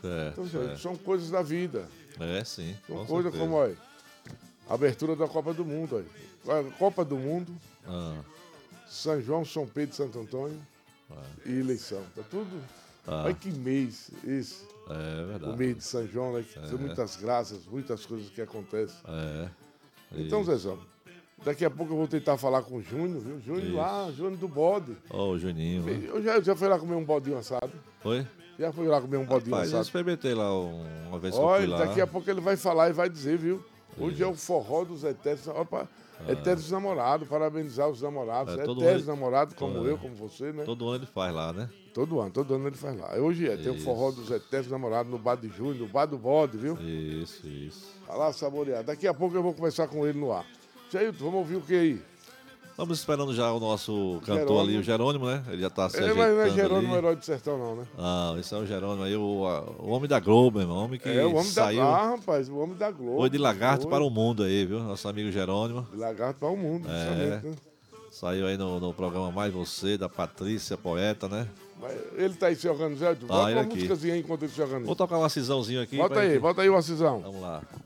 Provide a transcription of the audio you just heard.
Então, gente, são coisas da vida. Sim. São coisas como, olha, a abertura da Copa do Mundo, olha. Copa do Mundo, São João, São Pedro e Santo Antônio e eleição. Tá tudo. Olha que mês esse. É verdade. O mês de São João, né? Tem muitas graças, muitas coisas que acontecem. Então, Zezão, daqui a pouco eu vou tentar falar com o Júnior, viu? Júnior do bode. O Juninho. Eu já fui lá comer um bodinho assado. Foi? Já fui lá comer um bodinho assado. Eu experimentei lá uma vez que eu fui lá. Daqui a pouco ele vai falar e vai dizer, viu? Hoje é o forró dos eternos. Opa, eternos namorados, parabenizar os namorados. Eternos namorados, como eu, como você, né? Todo ano ele faz lá, né? Todo ano ele faz lá. Hoje tem o forró dos eternos namorados no Bar de Júnior, no Bar do Bode, viu? Isso. Vai lá saborear. Daqui a pouco eu vou conversar com ele no ar. Jailton, vamos ouvir o que aí? Estamos esperando já o nosso cantor ali, o Jerônimo, né? Ele já tá se ajeitando mas não é Jerônimo, ali. Herói do Sertão, não, né? Esse é o Jerônimo aí, o homem da Globo, meu irmão. O homem que o homem saiu. rapaz, o homem da Globo. Foi de lagarto para o mundo aí, viu? Nosso amigo Jerônimo. De lagarto para o mundo, justamente, né? Saiu aí no programa Mais Você, da Patrícia, poeta, né? Ele tá aí se organizando. Bota uma aqui. músicazinha aí enquanto ele se organiza. Vou tocar um acisãozinho aqui. Bota aí o acisão. Vamos lá.